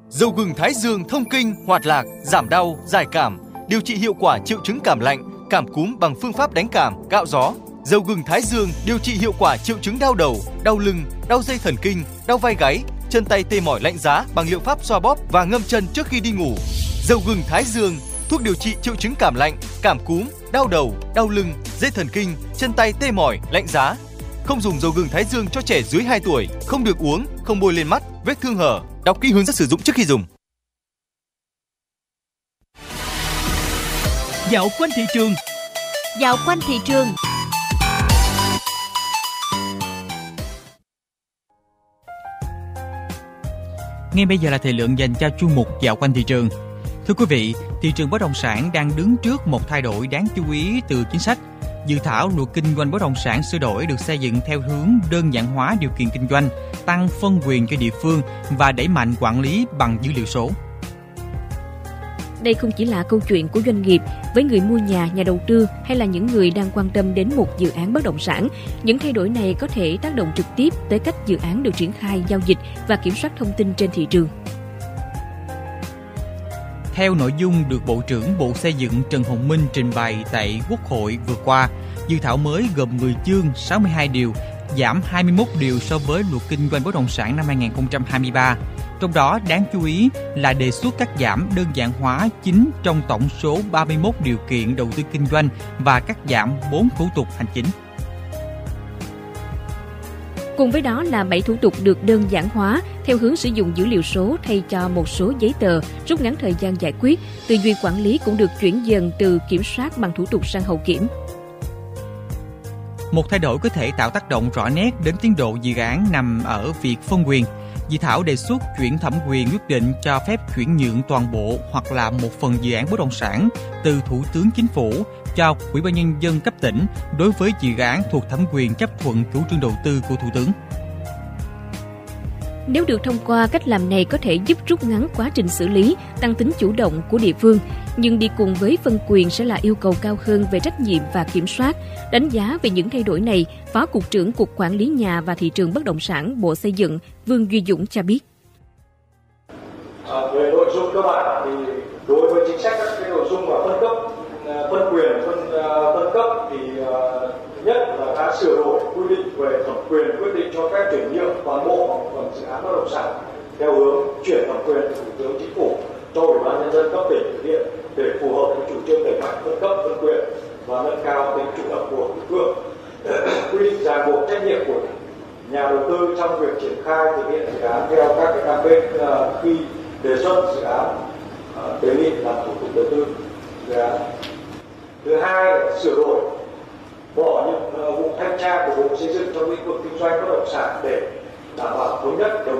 Dầu gừng Thái Dương thông kinh, hoạt lạc, giảm đau, giải cảm, điều trị hiệu quả triệu chứng cảm lạnh, cảm cúm bằng phương pháp đánh cảm, cạo gió. Dầu gừng Thái Dương điều trị hiệu quả triệu chứng đau đầu, đau lưng, đau dây thần kinh, đau vai gáy, chân tay tê mỏi lạnh giá bằng liệu pháp xoa bóp và ngâm chân trước khi đi ngủ. Dầu gừng Thái Dương, thuốc điều trị triệu chứng cảm lạnh, cảm cúm, đau đầu, đau lưng, dây thần kinh, chân tay tê mỏi, lạnh giá. Không dùng dầu gừng Thái Dương cho trẻ dưới 2 tuổi, không được uống, không bôi lên mắt, vết thương hở. Đọc kỹ hướng dẫn sử dụng trước khi dùng. Dạo quanh thị trường. Dạo quanh thị trường. Ngay bây giờ là thời lượng dành cho chuyên mục Dạo quanh thị trường. Thưa quý vị, thị trường bất động sản đang đứng trước một thay đổi đáng chú ý từ chính sách. Dự thảo luật kinh doanh bất động sản sửa đổi được xây dựng theo hướng đơn giản hóa điều kiện kinh doanh, tăng phân quyền cho địa phương và đẩy mạnh quản lý bằng dữ liệu số. Đây không chỉ là câu chuyện của doanh nghiệp, với người mua nhà, nhà đầu tư hay là những người đang quan tâm đến một dự án bất động sản. Những thay đổi này có thể tác động trực tiếp tới cách dự án được triển khai, giao dịch và kiểm soát thông tin trên thị trường. Theo nội dung được Bộ trưởng Bộ Xây dựng Trần Hồng Minh trình bày tại Quốc hội vừa qua, dự thảo mới gồm 10 chương, 62 điều, giảm 21 điều so với luật kinh doanh bất động sản năm 2023. Trong đó đáng chú ý là đề xuất cắt giảm đơn giản hóa 9 trong tổng số 31 điều kiện đầu tư kinh doanh và cắt giảm 4 thủ tục hành chính. Cùng với đó là 7 thủ tục được đơn giản hóa theo hướng sử dụng dữ liệu số thay cho một số giấy tờ, rút ngắn thời gian giải quyết. Tư duy quản lý cũng được chuyển dần từ kiểm soát bằng thủ tục sang hậu kiểm. Một thay đổi có thể tạo tác động rõ nét đến tiến độ dự án nằm ở việc phân quyền. Dự thảo đề xuất chuyển thẩm quyền quyết định cho phép chuyển nhượng toàn bộ hoặc là một phần dự án bất động sản từ Thủ tướng Chính phủ cho Ủy ban Nhân dân cấp tỉnh đối với dự án thuộc thẩm quyền chấp thuận chủ trương đầu tư của Thủ tướng. Nếu được thông qua, cách làm này có thể giúp rút ngắn quá trình xử lý, tăng tính chủ động của địa phương. Nhưng đi cùng với phân quyền sẽ là yêu cầu cao hơn về trách nhiệm và kiểm soát. Đánh giá về những thay đổi này, Phó Cục trưởng Cục Quản lý Nhà và Thị trường Bất động sản Bộ Xây dựng Vương Duy Dũng cho biết. Về nội dung cơ bản thì đối với chính sách các cái nội dung và phân cấp, phân quyền, phân cấp thì nhất là đã sửa đổi quy định về thẩm quyền quyết định cho phép chuyển nhượng toàn bộ phần dự án bất động sản theo hướng chuyển thẩm quyền từ Thủ tướng Chính phủ cho Ủy ban Nhân dân cấp tỉnh thực hiện để phù hợp với chủ trương đẩy mạnh phân cấp phân quyền và nâng cao tính chủ động của địa phương. Quy định ràng buộc trách nhiệm của nhà đầu tư trong việc triển khai thực hiện dự án theo các cái cam kết khi đề xuất dự án, đề nghị làm thủ tục đầu tư dự án. Thứ hai, sửa đổi bỏ những vụ thanh tra của Bộ Xây dựng trong lĩnh vực kinh doanh bất động sản để đảm bảo thống nhất đồng